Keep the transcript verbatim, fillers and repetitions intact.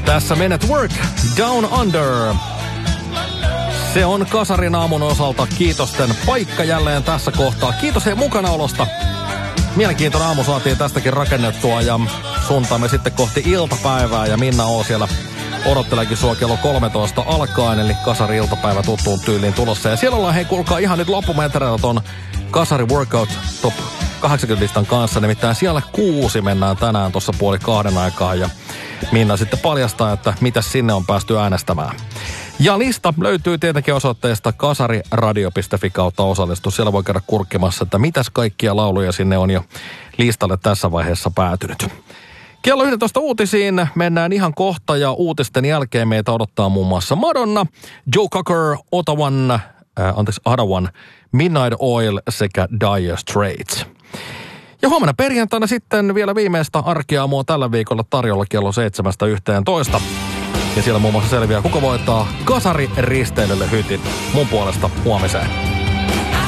Tässä Men at Work, Down Under. Se on Kasarin aamun osalta kiitosten paikka jälleen tässä kohtaa. Kiitos hei mukanaolosta. Mielenkiintoinen aamu saatiin tästäkin rakennettua ja suuntaamme sitten kohti iltapäivää. Ja Minna O siellä odotteleekin sua kello kolmetoista alkaen, eli Kasari iltapäivä tuttuun tyyliin tulossa. Ja siellä ollaan hei kuulkaa ihan nyt loppumetreillä ton Kasari Workout Top kahdeksankymmentä-listan kanssa. Nimittäin siellä kuusi mennään tänään tuossa puoli kahden aikaa ja Minna sitten paljastaa, että mitä sinne on päästy äänestämään. Ja lista löytyy tietenkin osoitteesta kasariradio piste fi kautta osallistu. Siellä voi käydä kurkkimassa, että mitäs kaikkia lauluja sinne on jo listalle tässä vaiheessa päätynyt. Kello yksitoista uutisiin mennään ihan kohta ja uutisten jälkeen meitä odottaa muun muassa Madonna, Joe Cocker, Ottawan, äh, anteeksi, Adawan, Midnight Oil sekä Dire Straits. Ja huomenna perjantaina sitten vielä viimeistä arkiaamua tällä viikolla tarjolla kello seitsemästä yhteentoista. Ja siellä muun muassa selviää, kuka voittaa Kasari risteilylle hytin. Mun puolesta huomiseen.